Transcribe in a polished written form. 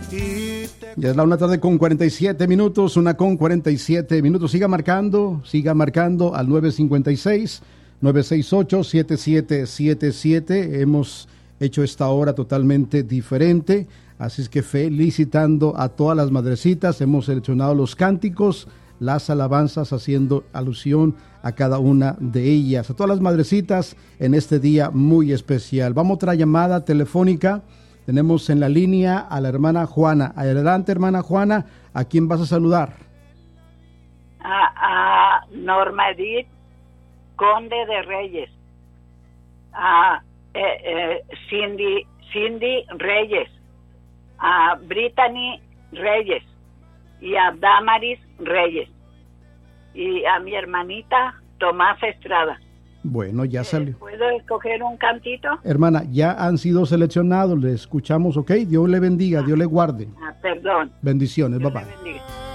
Ya es la 1:47, 1:47. Siga marcando al 956-968-7777. Hemos hecho esta hora totalmente diferente, así es que felicitando a todas las madrecitas. Hemos seleccionado los cánticos, las alabanzas, haciendo alusión a cada una de ellas, a todas las madrecitas en este día muy especial. Vamos a otra llamada telefónica. Tenemos en la línea a la hermana Juana. Adelante, hermana Juana, ¿a quién vas a saludar? A Norma Edith Conde de Reyes, a Cindy Reyes, a Brittany Reyes y a Damaris Reyes y a mi hermanita Tomás Estrada. Bueno, ya salió. ¿Puedo escoger un cantito? Hermana, ya han sido seleccionados, le escuchamos, ¿ok? Dios le bendiga, Dios le guarde. Perdón. Bendiciones, Dios papá. le bendiga.